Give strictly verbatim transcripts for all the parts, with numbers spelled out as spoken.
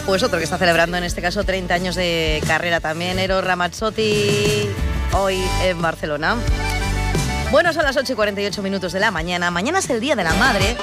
Pues otro que está celebrando en este caso treinta años de carrera también, Eros Ramazzotti, hoy en Barcelona. Bueno, son las ocho y cuarenta y ocho minutos de la mañana. Mañana es el Día de la Madre.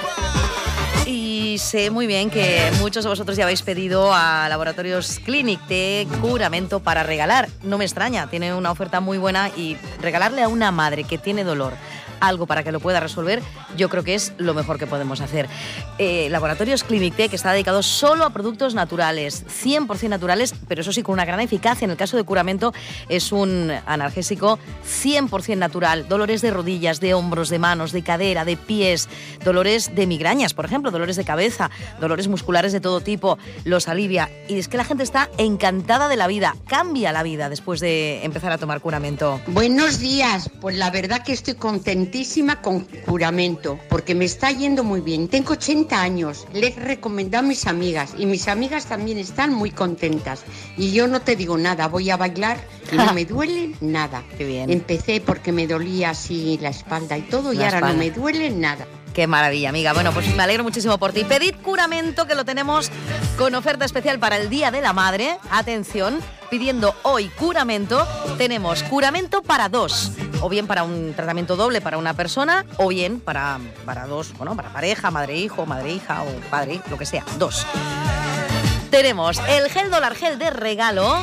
Y sé muy bien que muchos de vosotros ya habéis pedido a Laboratorios Clínic-T curamento para regalar. No me extraña, tiene una oferta muy buena y regalarle a una madre que tiene dolor algo para que lo pueda resolver, yo creo que es lo mejor que podemos hacer. Eh, Laboratorios Clínic-T, que está dedicado solo a productos naturales, cien por ciento naturales, pero eso sí, con una gran eficacia. En el caso de curamento, es un analgésico cien por ciento natural. Dolores de rodillas, de hombros, de manos, de cadera, de pies, dolores de migrañas, por ejemplo, dolores de cabeza, dolores musculares de todo tipo, los alivia. Y es que la gente está encantada de la vida, cambia la vida después de empezar a tomar curamento. Buenos días, pues la verdad que estoy contenta con curamento, porque me está yendo muy bien. Tengo ochenta años, le he recomendado a mis amigas y mis amigas también están muy contentas. Y yo no te digo nada, voy a bailar y no me duele nada. Qué bien. Empecé porque me dolía así la espalda y todo, la y ahora espalda. No me duele nada. Qué maravilla, amiga. Bueno, pues me alegro muchísimo por ti. Pedid curamento, que lo tenemos con oferta especial para el Día de la Madre. Atención, pidiendo hoy curamento, tenemos curamento para dos. O bien para un tratamiento doble para una persona, o bien para, para dos, bueno, para pareja, madre-hijo, madre-hija o padre, lo que sea, dos. Tenemos el gel Dolar Gel de regalo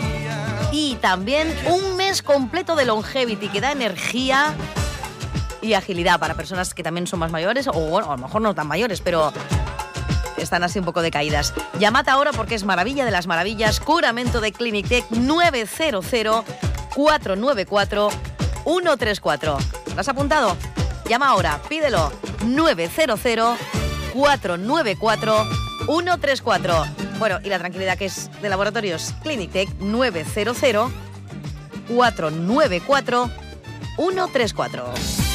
y también un mes completo de Longevity que da energía y agilidad para personas que también son más mayores, o bueno, a lo mejor no tan mayores, pero están así un poco decaídas. Llamad ahora porque es maravilla de las maravillas. Curamento de Clínic-T nueve cero cero, cuatro nueve cuatro, uno tres cuatro. ¿Lo has apuntado? Llama ahora, pídelo. nueve cero cero, cuatro nueve cuatro, uno tres cuatro. Bueno, y la tranquilidad que es de Laboratorios Clínic-T nueve cero cero, cuatro nueve cuatro, uno tres cuatro.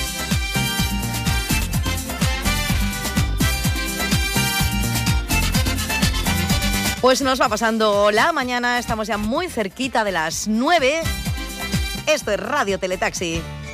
Pues nos va pasando la mañana, estamos ya muy cerquita de las nueve. Esto es Radio Teletaxi.